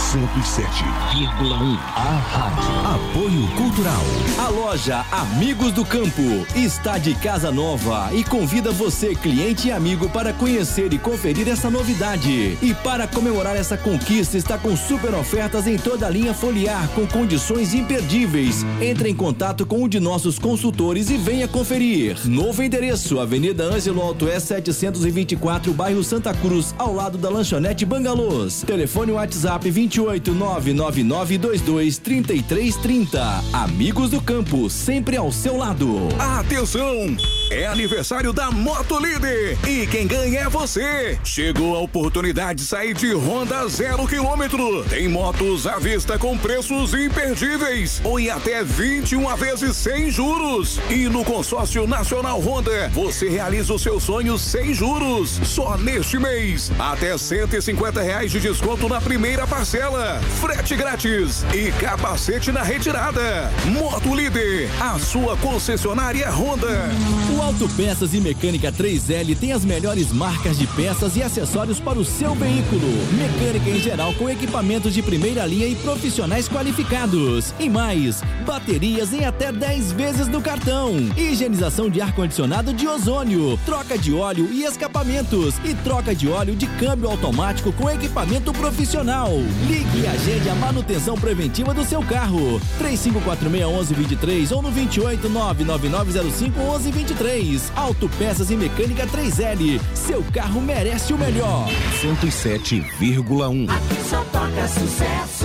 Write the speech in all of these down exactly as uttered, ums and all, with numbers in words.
cento e sete vírgula um. A rádio. Apoio Cultural. A loja Amigos do Campo está de casa nova e convida você, cliente e amigo, para conhecer e conferir essa novidade. E para comemorar essa conquista, está com super ofertas em toda a linha foliar, com condições imperdíveis. Entre em contato com um de nossos consultores e venha conferir. Novo endereço, Avenida Ângelo Altoé setecentos e vinte e quatro, bairro Santa Cruz, ao lado da lanchonete Bangalôs. Telefone WhatsApp vinte e oito, nove nove nove dois dois, trinta e três trinta. Amigos do Campo, sempre ao seu lado. Atenção! É aniversário da Moto Líder e quem ganha é você. Chegou a oportunidade de sair de Honda zero quilômetro. Tem motos à vista com preços imperdíveis ou em até vinte e uma vezes sem juros. E no consórcio Nacional Honda, você realiza os seus sonhos sem juros. Só neste mês, até cento e cinquenta reais de desconto na primeira parcela. Frete grátis e capacete na retirada. Moto Líder, a sua concessionária Honda. O Autopeças e Mecânica três L tem as melhores marcas de peças e acessórios para o seu veículo. Mecânica em geral com equipamentos de primeira linha e profissionais qualificados. E mais, baterias em até dez vezes no cartão. Higienização de ar-condicionado de ozônio, troca de óleo e escapamentos e troca de óleo de câmbio automático com equipamento profissional. Ligue e agende a manutenção preventiva do seu carro. três cinco quatro seis, um um dois três ou no vinte e oito, nove nove nove zero cinco, onze vinte e três. Autopeças e Mecânica três L. Seu carro merece o melhor. cento e sete vírgula um. Aqui só toca sucesso.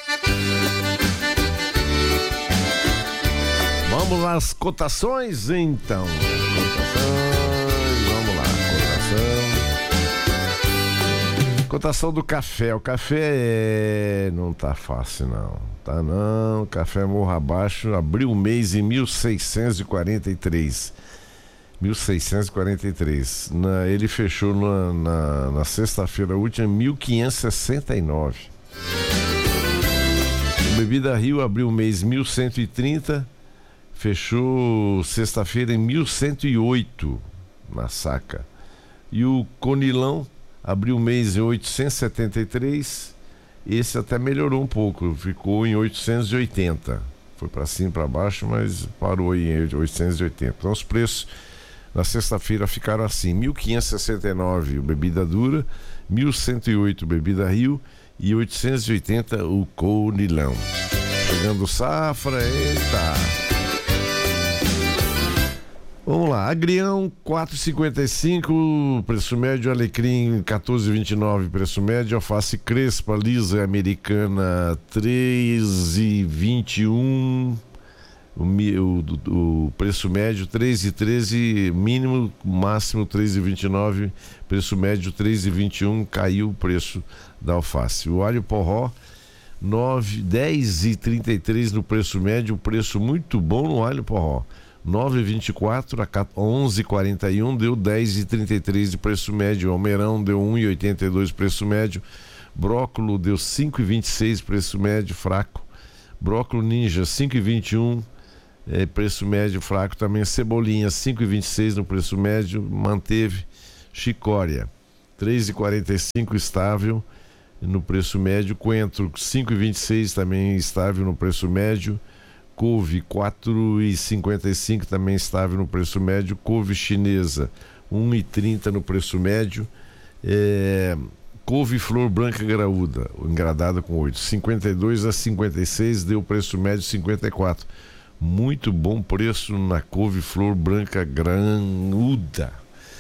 Vamos às cotações, então. Cotações, vamos lá. Cotação. Cotação do café. O café é... não tá fácil, não. Tá não. Café morro abaixo. Abriu o mês em mil seiscentos e quarenta e três. mil seiscentos e quarenta e três. Na, ele fechou na, na, na sexta-feira última em mil quinhentos e sessenta e nove. O Bebida Rio abriu o mês mil cento e trinta, fechou sexta-feira em mil cento e oito na saca. E o Conilão abriu o mês em oitocentos e setenta e três. Esse até melhorou um pouco, ficou em oitocentos e oitenta. Foi para cima e para baixo, mas parou em oitocentos e oitenta. Então os preços na sexta-feira ficaram assim: mil quinhentos e sessenta e nove o Bebida Dura, mil cento e oito o Bebida Rio e oitocentos e oitenta o Conilão. Chegando safra, eita! Vamos lá, agrião quatro reais e cinquenta e cinco, preço médio, alecrim quatorze reais e vinte e nove, preço médio, alface crespa lisa americana três reais e vinte e um. O, o, o preço médio três reais e treze, mínimo, máximo três reais e vinte e nove, preço médio três reais e vinte e um, caiu o preço da alface. O alho porró nove, dez reais e trinta e três no preço médio, preço muito bom no alho porró. nove reais e vinte e quatro, a onze reais e quarenta e um, deu dez reais e trinta e três de preço médio. O almeirão deu um real e oitenta e dois preço médio. Brócolo deu cinco reais e vinte e seis preço médio, fraco. Brócolo ninja cinco reais e vinte e um, é, preço médio fraco também. Cebolinha cinco reais e vinte e seis no preço médio, manteve. Chicória três reais e quarenta e cinco estável no preço médio. Coentro cinco reais e vinte e seis também estável no preço médio. Couve quatro reais e cinquenta e cinco também estável no preço médio. Couve chinesa um real e trinta no preço médio. É, couve flor branca graúda, engradada com oito, cinquenta e dois a cinquenta e seis, deu preço médio cinquenta e quatro. Muito bom preço na couve flor branca graúda.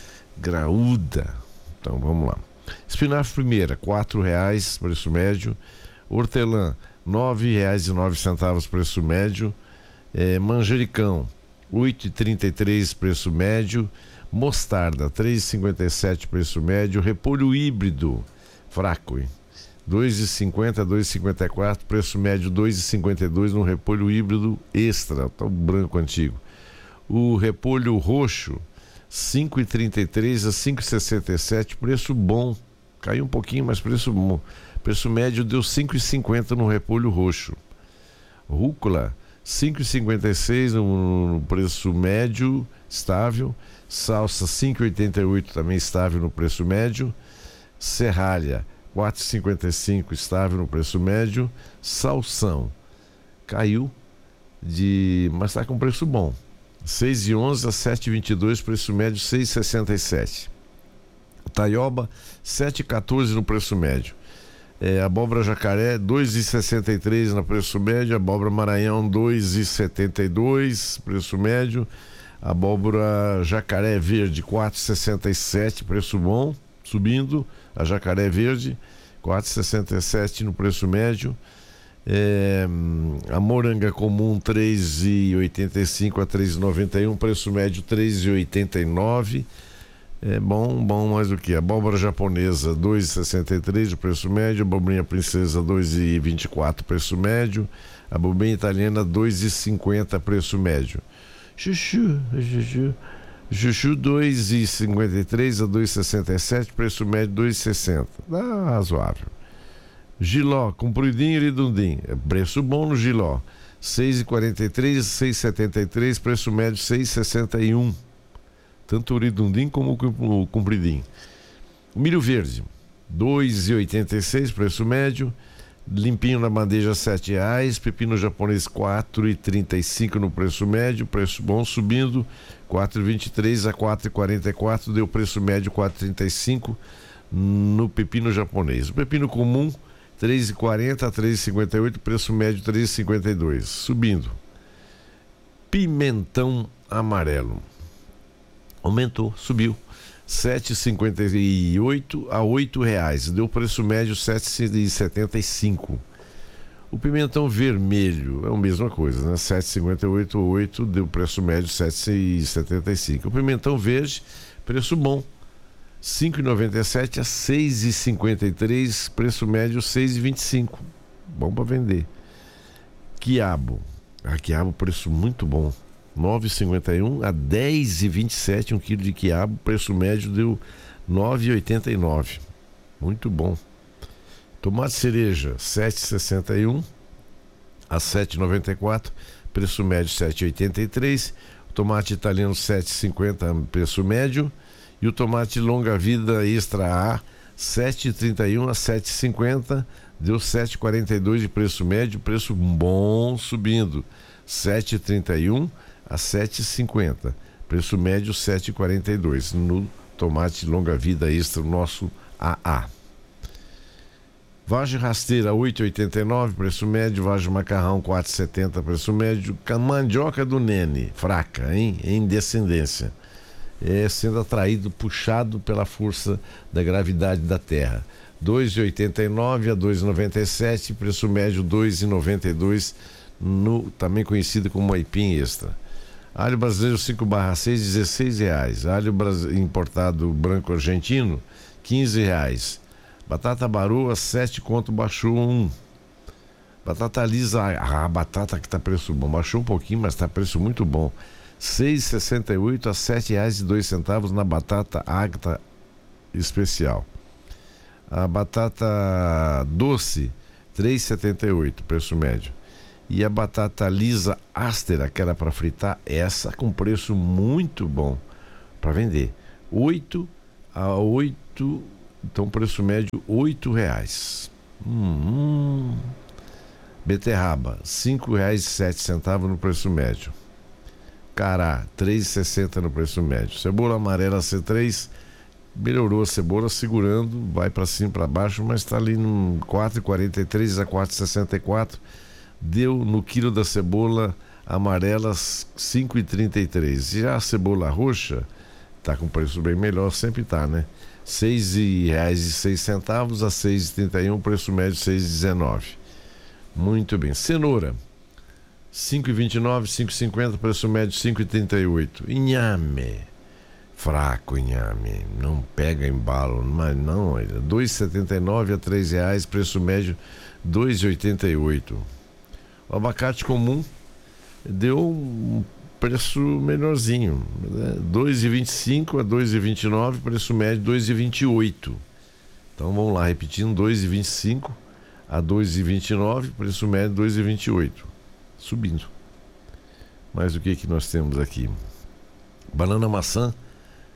Graúda. Então vamos lá. Espinafre primeira, quatro reais, preço médio. Hortelã, nove reais e nove centavos, preço médio. É, manjericão, oito reais e trinta e três, preço médio. Mostarda, três reais e cinquenta e sete, preço médio. Repolho híbrido, fraco, hein? dois reais e cinquenta, dois reais e cinquenta e quatro, preço médio dois reais e cinquenta e dois no repolho híbrido extra, tá o branco antigo. O repolho roxo, cinco reais e trinta e três a cinco reais e sessenta e sete, preço bom. Caiu um pouquinho, mas preço bom. Preço médio deu cinco reais e cinquenta no repolho roxo. Rúcula, cinco reais e cinquenta e seis no, no preço médio, estável. Salsa, cinco reais e oitenta e oito também estável no preço médio. Serralha, quatro reais e cinquenta e cinco centavos estável no preço médio. Salsão caiu, de, mas está com preço bom. seis reais e onze centavos a sete reais e vinte e dois centavos, preço médio seis reais e sessenta e sete centavos. Taioba, sete reais e quatorze centavos no preço médio. É, abóbora jacaré, dois reais e sessenta e três centavos no preço médio. Abóbora Maranhão, dois reais e setenta e dois centavos, preço médio. Abóbora jacaré verde, quatro reais e sessenta e sete centavos, preço bom, subindo. A jacaré verde, quatro reais e sessenta e sete centavos no preço médio. É, a moranga comum, três reais e oitenta e cinco centavos a três reais e noventa e um centavos, preço médio três reais e oitenta e nove centavos. É bom, bom mais do que. Abóbora japonesa, dois reais e sessenta e três centavos, o preço médio. Abobrinha princesa, dois reais e vinte e quatro centavos, preço médio. Abobrinha italiana, dois reais e cinquenta centavos, preço médio. Chuchu, chuchu, chuchu, dois reais e cinquenta e três centavos a dois reais e sessenta e sete centavos, preço médio dois reais e sessenta centavos. Ah, razoável. Giló, compridinho e redondinho, é preço bom no Giló, seis reais e quarenta e três centavos, seis reais e setenta e três centavos, preço médio seis reais e sessenta e um centavos. Tanto o redondinho como o compridinho. O milho verde, dois reais e oitenta e seis centavos, preço médio. Limpinho na bandeja, sete reais. Pepino japonês, quatro reais e trinta e cinco centavos no preço médio. Preço bom subindo, quatro reais e vinte e três centavos a quatro reais e quarenta e quatro centavos. Deu preço médio quatro reais e trinta e cinco centavos no pepino japonês. O pepino comum, três reais e quarenta centavos a três reais e cinquenta e oito centavos. Preço médio três reais e cinquenta e dois centavos. Subindo. Pimentão amarelo. Aumentou, subiu, sete reais e cinquenta e oito centavos a oito reais, deu preço médio sete reais e setenta e cinco centavos. O pimentão vermelho é a mesma coisa, né? sete reais e cinquenta e oito centavos, oito, deu preço médio sete reais e setenta e cinco centavos. O pimentão verde, preço bom, cinco reais e noventa e sete centavos a seis reais e cinquenta e três centavos, preço médio seis reais e vinte e cinco centavos, bom para vender. Quiabo, a quiabo, preço muito bom, nove reais e cinquenta e um centavos a dez reais e vinte e sete centavos um quilo de quiabo, preço médio deu nove reais e oitenta e nove centavos, muito bom. Tomate cereja, sete reais e sessenta e um centavos a sete reais e noventa e quatro centavos, preço médio sete reais e oitenta e três centavos. O tomate italiano, sete reais e cinquenta centavos, preço médio. E o tomate longa vida extra A, sete reais e trinta e um centavos a sete reais e cinquenta centavos, deu sete reais e quarenta e dois centavos de preço médio, preço bom subindo, sete reais e trinta e um centavos a sete reais e cinquenta centavos, preço médio sete reais e quarenta e dois centavos no tomate longa vida extra, nosso A A. Vagem rasteira, oito reais e oitenta e nove centavos, preço médio. Vagem macarrão, quatro reais e setenta centavos, preço médio. Mandioca do Nene, fraca, hein? Em descendência, é sendo atraído, puxado pela força da gravidade da terra, dois reais e oitenta e nove centavos a dois reais e noventa e sete centavos, preço médio dois reais e noventa e dois centavos, no, também conhecido como aipim extra. Alho brasileiro cinco barra seis, dezesseis reais. Alho importado branco argentino, quinze reais. Batata baroa, sete conto, baixou um. Batata lisa, a batata que tá preço bom, baixou um pouquinho, mas tá preço muito bom. seis reais e sessenta e oito a sete reais e dois centavos na batata Ágata especial. A batata doce, três reais e setenta e oito, preço médio. E a batata lisa ástera, aquela para fritar, essa com preço muito bom para vender, oito a oito, então preço médio oito reais. Hum, hum. Beterraba, cinco reais e sete centavos no preço médio. Cará, três reais e sessenta centavos no preço médio. Cebola amarela C três, melhorou a cebola, segurando, vai para cima, para baixo, mas está ali no quatro reais e quarenta e três a quatro reais e sessenta e quatro. Deu no quilo da cebola amarela cinco reais e trinta e três. Já a cebola roxa está com preço bem melhor, sempre está, né? seis reais e seis centavos a seis reais e trinta e um, preço médio seis reais e dezenove. Muito bem. Cenoura, cinco reais e vinte e nove, cinco reais e cinquenta, preço médio cinco reais e trinta e oito. Inhame, fraco inhame, não pega embalo, mas não, dois reais e setenta e nove a três reais, preço médio dois reais e oitenta e oito. O abacate comum deu um preço melhorzinho, né? dois reais e vinte e cinco a dois reais e vinte e nove, preço médio dois reais e vinte e oito. Então vamos lá, repetindo, dois reais e vinte e cinco a dois reais e vinte e nove, preço médio dois reais e vinte e oito, subindo. Mas o que que nós temos aqui? Banana maçã,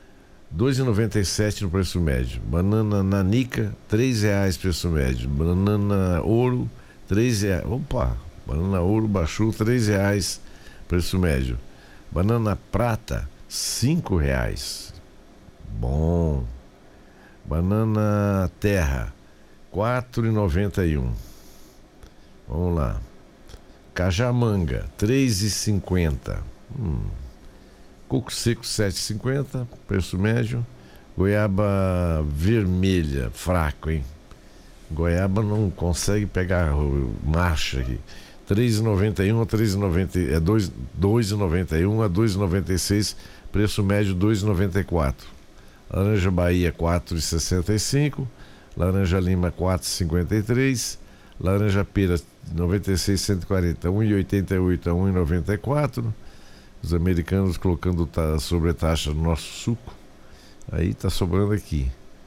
dois reais e noventa e sete centavos no preço médio. Banana nanica, três reais preço médio. Banana ouro, três reais. Opa, banana ouro baixou, três reais preço médio. Banana prata, cinco reais. Bom. Banana terra, quatro reais e noventa e um centavos. Vamos lá. Cajamanga, três reais e cinquenta centavos. Hum. Coco seco, sete reais e cinquenta centavos, preço médio. Goiaba vermelha, fraco, hein? Goiaba não consegue pegar marcha aqui. três reais e noventa e um a três reais e noventa é dois reais e noventa e um a dois reais e noventa e seis, preço médio dois reais e noventa e quatro. Laranja Bahia, quatro reais e sessenta e cinco. Laranja Lima, quatro reais e cinquenta e três. Laranja Pera, noventa e seis, cento e quarenta, um real e oitenta e oito a um real e noventa e quatro. Os americanos colocando ta- sobretaxa no nosso suco. Aí tá sobrando aqui.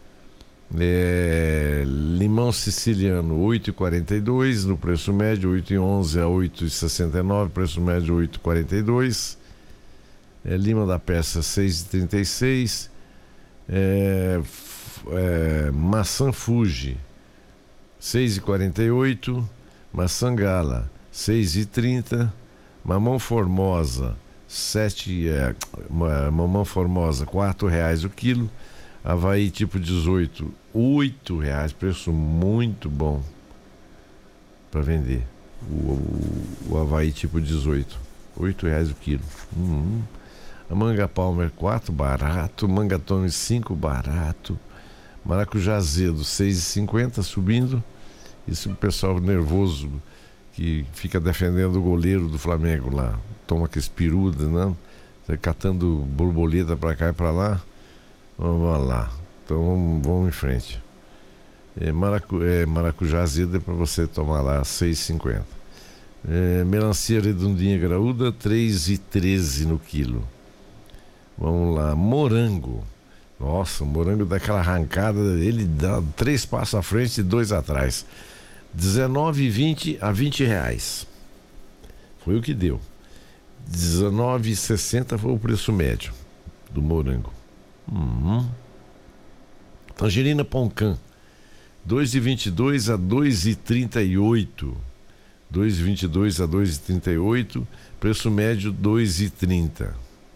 É, limão siciliano, oito reais e quarenta e dois no preço médio, oito reais e onze a oito reais e sessenta e nove, preço médio oito reais e quarenta e dois. É, lima da peça, seis reais e trinta e seis. É, f- é, maçã Fuji, seis reais e quarenta e oito. Maçã Gala, seis reais e trinta. Mamão Formosa, sete, é, mamão Formosa, quatro reais o quilo. Avaí tipo dezoito, oito reais, preço muito bom para vender. O, o, o Avaí tipo dezoito, oito reais o quilo. Uhum. A manga Palmer quatro, barato. Manga Tome cinco, barato. Maracujá azedo, seis reais e cinquenta, subindo. Isso o pessoal nervoso que fica defendendo o goleiro do Flamengo lá. Toma aqueles perudas, não? Catando borboleta para cá e para lá. Vamos lá. Então vamos, vamos em frente. É, maracu, é, maracujá azedo é para você tomar lá, seis reais e cinquenta. É, melancia redondinha graúda, três reais e treze no quilo. Vamos lá. Morango. Nossa, o morango daquela arrancada, ele dá três passos à frente e dois atrás. dezenove reais e vinte a vinte reais. Foi o que deu. dezenove reais e sessenta foi o preço médio do morango. Uhum. Tangerina Poncan, dois reais e vinte e dois a dois reais e trinta e oito. dois reais e vinte e dois a dois reais e trinta e oito, preço médio dois reais e trinta.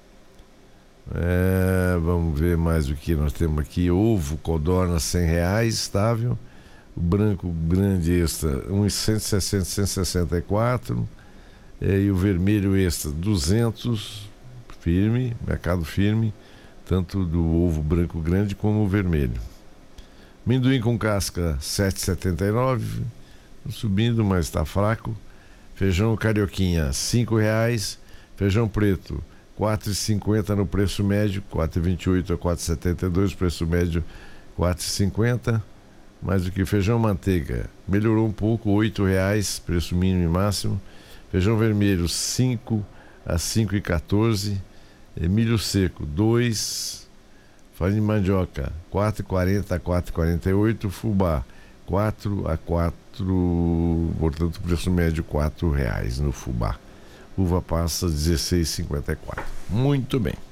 É, vamos ver mais o que nós temos aqui. Ovo Codorna, cem reais, estável. O branco grande extra, um real e cento e sessenta, cento e sessenta e quatro. É, e o vermelho extra, duzentos, firme, mercado firme, tanto do ovo branco grande como o vermelho. Amendoim com casca, sete reais e setenta e nove, subindo, mas está fraco. Feijão carioquinha, cinco reais. Feijão preto, quatro reais e cinquenta no preço médio, quatro reais e vinte e oito a quatro reais e setenta e dois, preço médio quatro reais e cinquenta. Mais do que feijão manteiga, melhorou um pouco, oito reais, preço mínimo e máximo. Feijão vermelho, cinco a cinco reais e quatorze. Milho seco, dois. Farinha de mandioca, quatro reais e quarenta a quatro reais e quarenta e oito. Fubá, quatro a quatro, portanto, preço médio quatro reais no fubá. Uva passa dezesseis reais e cinquenta e quatro. Muito bem.